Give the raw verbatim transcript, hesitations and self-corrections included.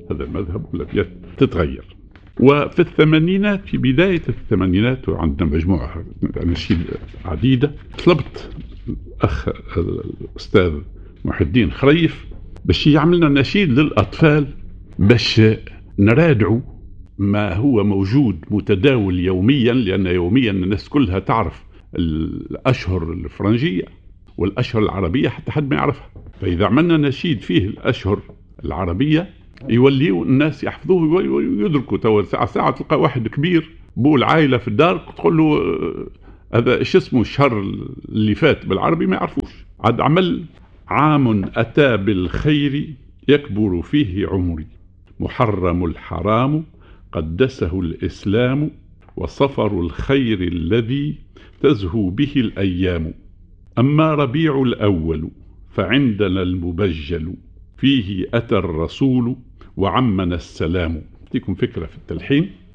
هذا المذهب ولم تتغير. وفي الثمانينات، في بداية الثمانينات، وعندنا مجموعة أناشيد عديدة، طلبت الأخ الأستاذ محي الدين خريف باش يعملنا نشيد للأطفال، باش نرادعوا ما هو موجود متداول يوميا، لأن يوميا الناس كلها تعرف الأشهر الفرنجية والأشهر العربية حتى حد ما يعرفها. فإذا عملنا نشيد فيه الأشهر العربية يوليوا الناس يحفظوه ويدركوا. تو ساعة ساعة تلقى واحد كبير بو العائلة في الدار تقول له هذا ايش اسمه الشهر اللي فات بالعربي ما يعرفوش. عاد عمل عام أتى بالخير يكبر فيه عمري، محرم الحرام قدسه الإسلام، وصفر الخير الذي تزهو به الأيام. أما ربيع الأول فعندنا المبجل، فيه أتى الرسول وعمنا السلام. أعطيكم فكرة في التلحين.